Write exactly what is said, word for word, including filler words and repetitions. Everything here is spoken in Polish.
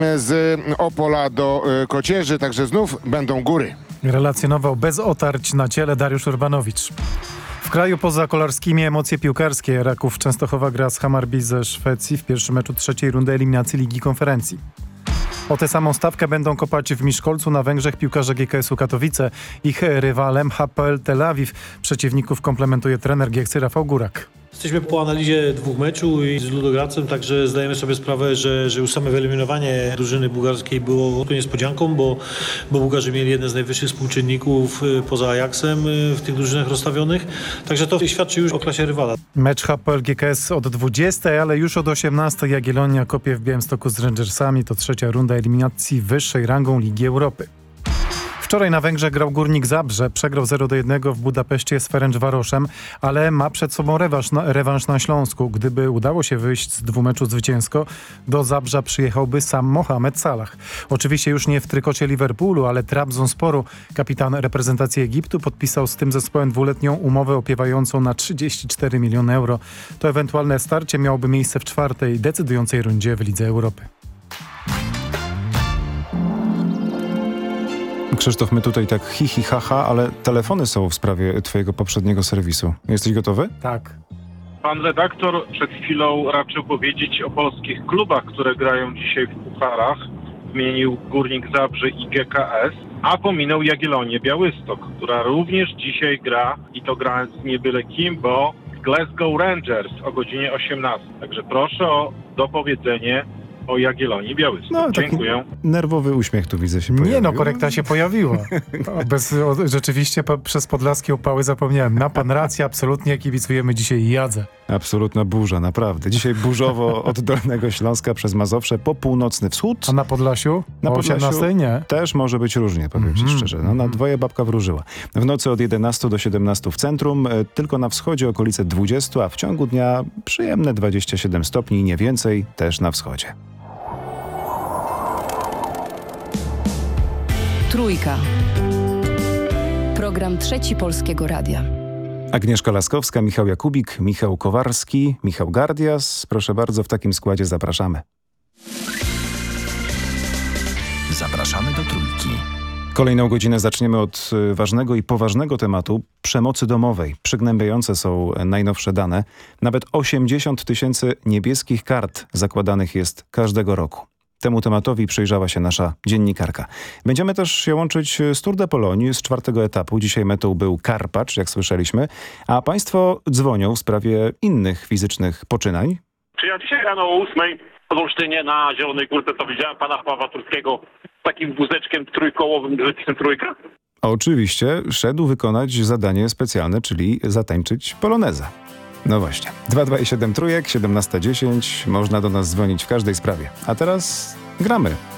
z Opola do Kocierzy, także znów będą góry. Relacjonował bez otarć na ciele Dariusz Urbanowicz. W kraju poza kolarskimi emocje piłkarskie. Raków Częstochowa gra z Hammarby ze Szwecji w pierwszym meczu trzeciej rundy eliminacji Ligi Konferencji. O tę samą stawkę będą kopać w Miszkolcu na Węgrzech piłkarze G K S u Katowice. Ich rywalem H P L Tel Awiw. Przeciwników komplementuje trener Giechcy Rafał Górak. Jesteśmy po analizie dwóch meczów i z Ludogoracem, także zdajemy sobie sprawę, że, że już same wyeliminowanie drużyny bułgarskiej było niespodzianką, bo, bo Bułgarzy mieli jeden z najwyższych współczynników poza Ajaxem w tych drużynach rozstawionych, także to świadczy już o klasie rywala. Mecz H P L G K S od dwudziestej, ale już od osiemnastej Jagiellonia kopie w Białymstoku z Rangersami. To trzecia runda eliminacji wyższej rangą Ligi Europy. Wczoraj na Węgrzech grał Górnik Zabrze, przegrał zero do jednego w Budapeszcie z Ferencvaroszem, ale ma przed sobą rewanż na, rewanż na Śląsku. Gdyby udało się wyjść z dwumeczu zwycięsko, do Zabrza przyjechałby sam Mohamed Salah. Oczywiście już nie w trykocie Liverpoolu, ale Trabzonsporu. Kapitan reprezentacji Egiptu podpisał z tym zespołem dwuletnią umowę opiewającą na trzydzieści cztery miliony euro. To ewentualne starcie miałoby miejsce w czwartej, decydującej rundzie w Lidze Europy. Krzysztof, my tutaj tak hi, hi, ha, ha, ale telefony są w sprawie twojego poprzedniego serwisu. Jesteś gotowy? Tak. Pan redaktor przed chwilą raczył powiedzieć o polskich klubach, które grają dzisiaj w pucharach. Wymienił Górnik Zabrze i G K S, a pominął Jagiellonię Białystok, która również dzisiaj gra i to gra z nie byle kim, bo Glasgow Rangers o godzinie osiemnastej. Także proszę o dopowiedzenie o Jagiellonii Białystok. No, dziękuję. Nerwowy uśmiech tu widzę się pojawił. Nie no, korekta się pojawiła. Bez, o, rzeczywiście po, przez podlaskie upały zapomniałem. Ma pan rację, absolutnie kibicujemy dzisiaj Jadze. Absolutna burza, naprawdę. Dzisiaj burzowo od Dolnego Śląska przez Mazowsze po północny wschód. A na Podlasiu? Na O Podlasiu osiemnastej nie. Też może być różnie, powiem ci Mm-hmm. szczerze. No, na dwoje babka wróżyła. W nocy od jedenastej do siedemnastej w centrum, e, tylko na wschodzie okolice dwadzieścia, a w ciągu dnia przyjemne dwadzieścia siedem stopni i nie więcej też na wschodzie. Trójka. Program Trzeci Polskiego Radia. Agnieszka Laskowska, Michał Jakubik, Michał Kowarski, Michał Gardias. Proszę bardzo, w takim składzie zapraszamy. Zapraszamy do Trójki. Kolejną godzinę zaczniemy od ważnego i poważnego tematu przemocy domowej. Przygnębiające są najnowsze dane. Nawet osiemdziesiąt tysięcy niebieskich kart zakładanych jest każdego roku. Temu tematowi przyjrzała się nasza dziennikarka. Będziemy też się łączyć z Tour de Pologne z czwartego etapu. Dzisiaj metą był Karpacz, jak słyszeliśmy. A państwo dzwonią w sprawie innych fizycznych poczynań. Czy ja dzisiaj rano o ósmej w Olsztynie na Zielonej Górce to widziałem pana Pawła Turskiego z takim wózeczkiem trójkołowym z napisem Trójka? Oczywiście szedł wykonać zadanie specjalne, czyli zatańczyć polonezę. No właśnie. dwa dwa siedem trójek, siedemnaście dziesięć. Można do nas dzwonić w każdej sprawie. A teraz gramy.